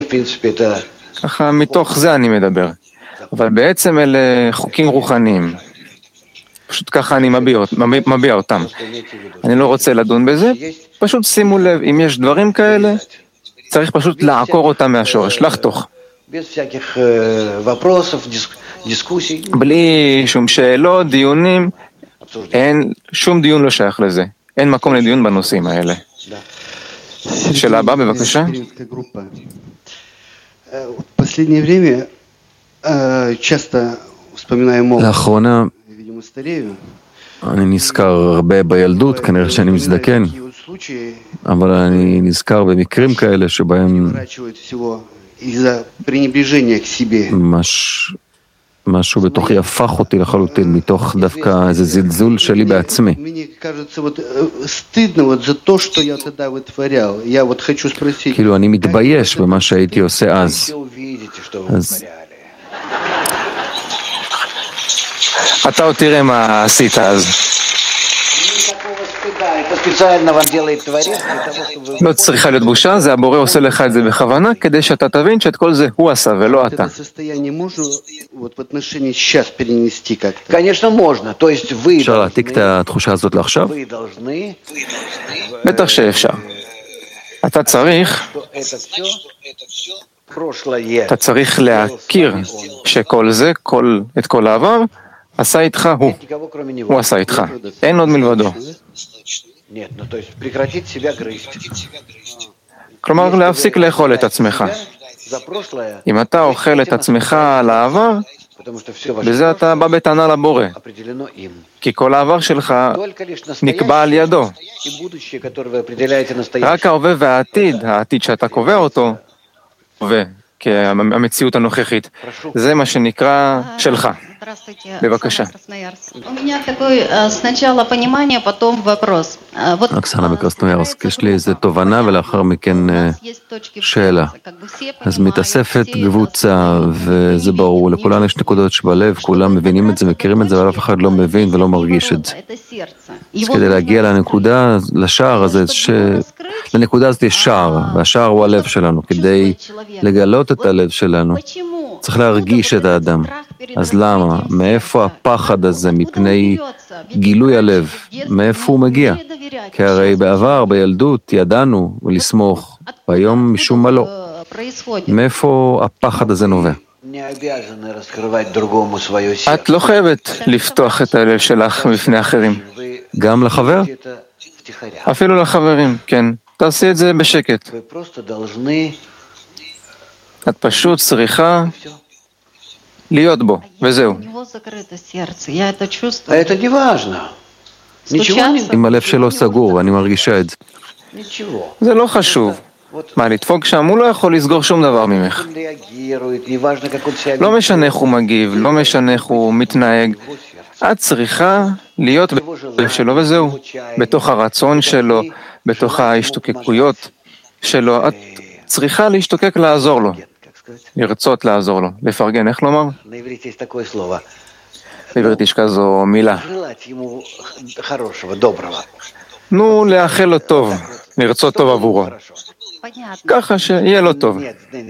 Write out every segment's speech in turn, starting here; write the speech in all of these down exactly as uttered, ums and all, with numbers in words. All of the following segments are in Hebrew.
ככה מתוך זה אני מדבר. אבל בעצם אלה חוקים רוחניים. פשוט ככה אני מביע, מביע, מביע אותם. אני לא רוצה לדון בזה, פשוט שימו לב, אם יש דברים כאלה, צריך פשוט לעקור אותם מהשורש, לחתוך. בלי שום שאלות, דיונים, אין, שום דיון לא שייך לזה. אין מקום לדיון בנושאים האלה. שאלה הבאה, בבקשה. לאחרונה אני נזכר הרבה בילדות, כנראה שאני מזדקן, אבל אני נזכר במקרים כאלה שבהם מש... משהו בתוכי הפך אותי לחלוטין, מתוך דווקא איזה זלזול שלי בעצמי. כאילו אני מתבייש במה שהייתי עושה אז. אז... אתה עוד תראה מה עשית אז. לא צריכה להיות בושה, זה הבורא עושה לך את זה בכוונה, כדי שאתה תבין שאת כל זה הוא עשה ולא אתה. אפשר להעתיק את התחושה הזאת לעכשיו? בטח שאפשר. אתה צריך, אתה צריך להכיר שכל זה, כל, את כל העבר, עשה איתך הוא. הוא עשה איתך. אין עוד מלבדו. כלומר, להפסיק לאכול את עצמך. אם אתה אוכל את עצמך על העבר, בזה אתה בא בטענה לבורא. כי כל העבר שלך נקבע על ידו. רק ההווה והעתיד, העתיד שאתה קובע אותו, הווה, כהמציאות הנוכחית, זה מה שנקרא שלך. בבקשה. אוקסנה בקרסנוירסק, יש לי איזו תובנה ולאחר מכן שאלה. אז מתאספת קבוצה, וזה ברור, לכולנו יש נקודות שבלב, כולם מבינים את זה, מכירים את זה, אבל אף אחד לא מבין ולא מרגיש את זה. אז כדי להגיע לנקודה, לשער הזה, ש... לנקודה הזאת יש שער, והשער הוא הלב שלנו. כדי לגלות את הלב שלנו, צריך להרגיש את האדם. אז למה? מאיפה הפחד הזה מפני גילוי הלב? מאיפה הוא מגיע? כי הרי בעבר, בילדות, ידענו לסמוך, והיום משום מה לא. מאיפה הפחד הזה נובע? את לא חייבת לפתוח את הלב שלך בפני אחרים. גם לחבר? אפילו לחברים, כן. תעשי את זה בשקט. את פשוט צריכה להיות בו, וזהו. אם הלב שלו סגור, אני מרגישה את זה. זה לא חשוב. מה, לדפוק שם? הוא לא יכול לסגור שום דבר ממך. לא משנה איך הוא מגיב, לא משנה איך הוא מתנהג. את צריכה להיות בלב שלו, וזהו. בתוך הרצון שלו, בתוך ההשתוקקויות שלו. את צריכה להשתוקק לעזור לו. לרצות לעזור לו. לפרגן, איך לומר? בעברית יש כזו מילה. נו, לאחל לו טוב, לרצות טוב עבורו. ככה שיהיה לו טוב.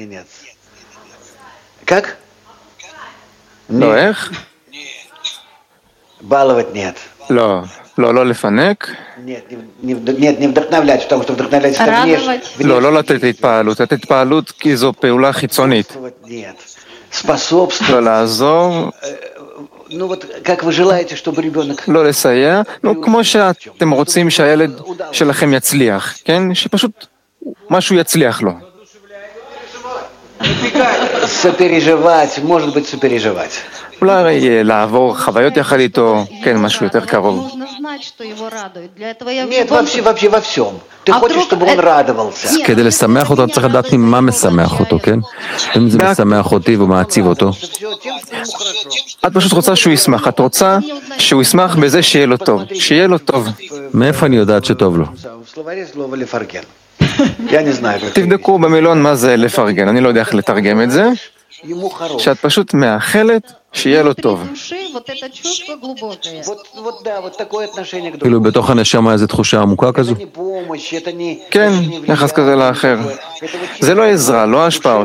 לא, איך? לא, לא, לא לפנק. לא, לא לתת התפעלות. לתת התפעלות כי זו פעולה חיצונית. לא לעזור. לא לסייע. נו, כמו שאתם רוצים שהילד שלכם יצליח, כן? שפשוט משהו יצליח לו. אולי לעבור חוויות יחד איתו, כן, משהו יותר קרוב. כדי לשמח אותו, צריך לדעת מה משמח אותו, כן? אם זה משמח אותי ומעציב אותו. את פשוט רוצה שהוא ישמח, את רוצה שהוא ישמח בזה שיהיה לו טוב, שיהיה לו טוב. מאיפה אני יודעת שטוב לו? תבדקו במילון מה זה לפרגן, אני לא יודע איך לתרגם את זה. שאת פשוט מאחלת שיהיה לו טוב. כאילו בתוך הנשמה איזו תחושה עמוקה כזו? כן, יחס כזה לאחר. זה לא עזרה, לא השפעה.